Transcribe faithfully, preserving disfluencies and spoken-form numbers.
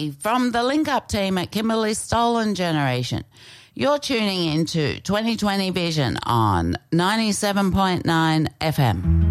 Kimberly from the Link Up team at Kimberly's Stolen Generation. You're tuning into twenty twenty Vision on ninety-seven point nine F M.